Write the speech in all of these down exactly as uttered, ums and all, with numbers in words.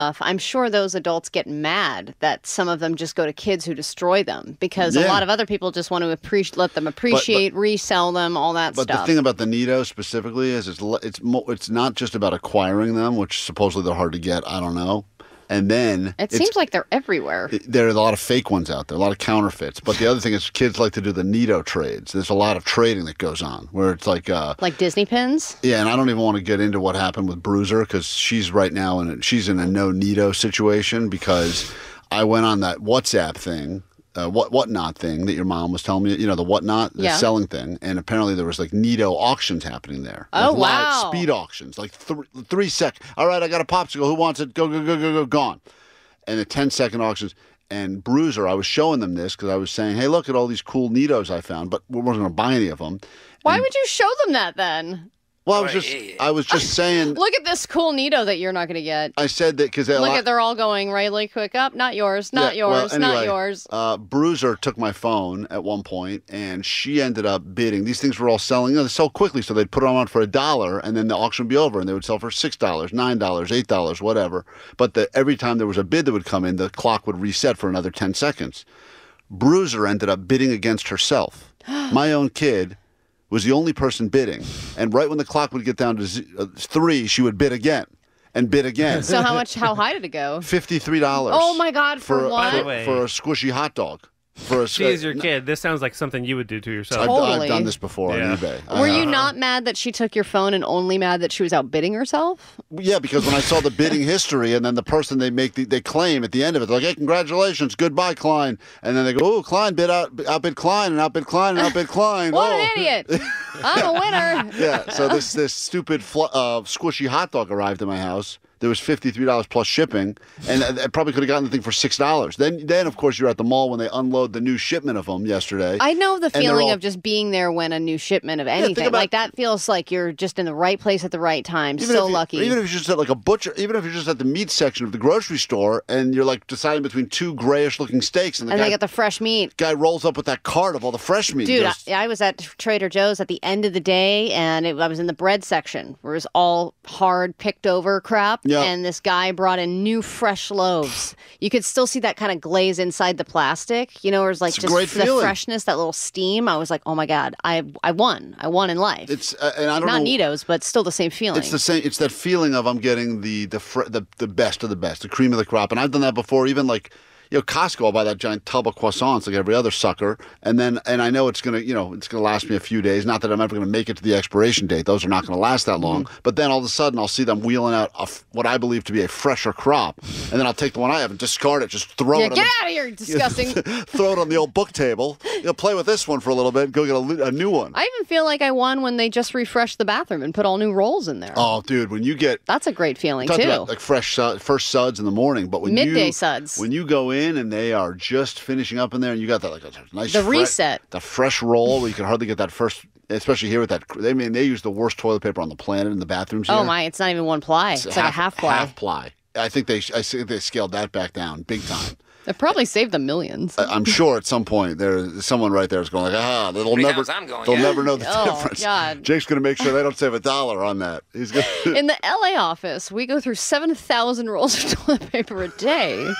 I'm sure those adults get mad that some of them just go to kids who destroy them because Yeah. a lot of other people just want to appreciate, let them appreciate, resell them, all that But stuff. the thing about the Nito specifically is it's le- it's mo- it's not just about acquiring them, which supposedly they're hard to get. I don't know. And then it it's- seems like they're everywhere. it- there are a lot of fake ones out there, a lot of counterfeits. But the other thing is kids like to do the Nito trades. There's a lot of trading that goes on where it's like uh, Like Disney pins? yeah, and I don't even want to get into what happened with Bruiser because she's right now in a, she's in a no Nito situation because I went on that WhatsApp thing, uh, what whatnot thing that your mom was telling me, you know, the whatnot, the Yeah. selling thing, and apparently there was like Nito auctions happening there. Oh, like live wow. speed auctions, like th- three sec. All right, I got a popsicle. Who wants it? Go go go go go gone. And the ten second auctions. And Bruiser, I was showing them this because I was saying, hey, look at all these cool Nitos I found, but we weren't going to buy any of them. Why And- would you show them that then? Well, I was just, I was just saying. Look at this cool Nito that you're not going to get. I said that because Look at, they're all going really quick up. Not yours, not Yeah, well, yours, not anyway, yours. Uh, Bruiser took my phone at one point, and she ended up bidding. These things were all selling. You know, they sell quickly, so they'd put them on for a dollar, and then the auction would be over, and they would sell for six dollars, nine dollars, eight dollars, whatever. But the, every time there was a bid that would come in, the clock would reset for another ten seconds. Bruiser ended up bidding against herself. My own kid was the only person bidding, and right when the clock would get down to z- uh, three, she would bid again and bid again. So how much? How high did it go? Fifty-three dollars. Oh my God! For, for, what? By the for, way- for a squishy hot dog. For a She's your kid. This sounds like something you would do to yourself. I've, Totally. I've done this before Yeah. on eBay. Were I- you not mad that she took your phone and only mad that she was outbidding herself? Yeah, because when I saw the bidding history, and then the person they make the, they claim at the end of it, they're like, "Hey, congratulations, goodbye, Klein," and then they go, "Oh, Klein bid out outbid Klein and outbid Klein and outbid Klein." What oh. an idiot! I'm a winner. Yeah, so this this stupid fl- uh, squishy hot dog arrived at my house. There was fifty-three dollars plus shipping, and I I probably could have gotten the thing for six dollars. Then, then of course, you're at the mall when they unload the new shipment of them yesterday. I know the they're feeling all- of just being there when a new shipment of think anything about- like that feels like you're just in the right place at the right time. Even so if you, lucky. Even if you're just at like a butcher, even if you're just at the meat section of the grocery store, and you're like deciding between two grayish-looking steaks, and the and guy, they got the fresh meat. guy rolls up with that cart of all the fresh meat. Dude, Goes, I, I was at Trader Joe's at the end of the day, and it, I was in the bread section where it was all hard, picked over crap. Yeah. And this guy brought in new, fresh loaves. You could still see that kind of glaze inside the plastic, you know, where it's like It's a just great the feeling. freshness, that little steam. I was like, oh my God, I I won. I won in life. It's uh, and I don't Not know. Nitos, but still the same feeling. It's the same. It's that feeling of I'm getting the the fr- the the best of the best, the cream of the crop, and I've done that before. Even like. You know, Costco, I'll buy that giant tub of croissants like every other sucker, and then and I know it's gonna, you know, it's gonna last me a few days. Not that I'm ever gonna make it to the expiration date; those are not gonna last that long. Mm-hmm. But then all of a sudden, I'll see them wheeling out a f- what I believe to be a fresher crop, and then I'll take the one I have and discard it, just throw yeah, it. on get the, out of here, disgusting. throw it on the old book table. You know, play with this one for a little bit. Go get a, li- a new one. I even feel like I won when they just refreshed the bathroom and put all new rolls in there. Oh, dude, when you get That's a great feeling, talked too. about like fresh sud, first suds in the morning, but when Midday you, suds. when you go in and they are just finishing up in there, and you got that like a nice The fre- reset. the fresh roll where you can hardly get that first, especially here with that. They mean they use the worst toilet paper on the planet in the bathrooms. Oh here. my, it's not even one ply. It's, like a half ply. Half ply. I think they I think they scaled that back down big time. It probably saved them millions. I- I'm sure at some point there's someone right there is going like, ah, they'll many never, times I'm going, they'll yeah. never know the Oh, difference. God. Jake's going to make sure they don't save a dollar on that. He's going. In the L A office, we go through seven thousand rolls of toilet paper a day.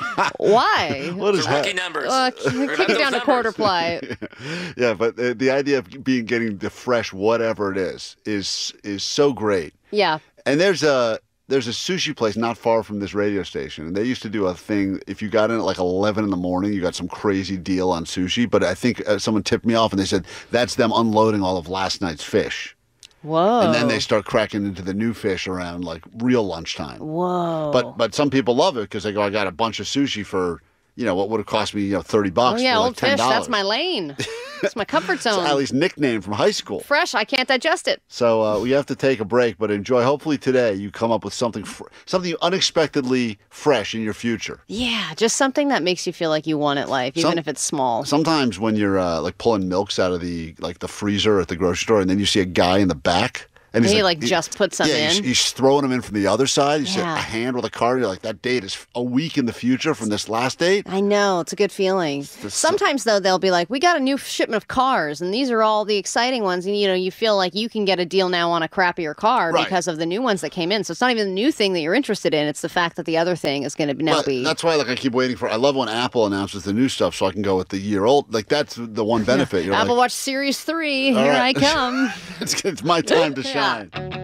Why? What is Lucky that? numbers. Uh, kick Remember it those down to numbers. quarter ply. Yeah, but the, the idea of being getting the fresh whatever it is is is so great. Yeah. And there's a there's a sushi place not far from this radio station, and they used to do a thing. If you got in at like eleven in the morning, you got some crazy deal on sushi. But I think uh, someone tipped me off, and they said that's them unloading all of last night's fish, Whoa. and then they start cracking into the new fish around like real lunchtime. Whoa. But but some people love it because they go, I got a bunch of sushi for you know what would have cost me you know thirty bucks. Oh, yeah, for like old ten fish. dollars. That's my lane. It's my comfort zone. Allie's nickname from high school. Fresh. I can't digest it. So uh, we have to take a break, but enjoy. Hopefully today you come up with something fr- something unexpectedly fresh in your future. Yeah, just something that makes you feel like you won at life, even Some- if it's small. Sometimes when you're uh, like pulling milks out of the like the freezer at the grocery store, and then you see a guy in the back, And he he's like he- just put some yeah, he's, in. he's throwing them in from the other side. You see Yeah. a hand with a card. You're like, that date is a week in the future from this last date. I know, it's a good feeling. the- Sometimes though they'll be like, "We got a new shipment of cars, and these are all the exciting ones." And you know, you feel like you can get a deal now on a crappier car Right. because of the new ones that came in. So it's not even the new thing that you're interested in; it's the fact that the other thing is going to now But be. that's why, like, I keep waiting for. I love when Apple announces the new stuff, so I can go with the year old. Like, that's the one benefit. You're Apple like, Watch Series three, All here right. I come. it's, it's my time to Yeah. shine.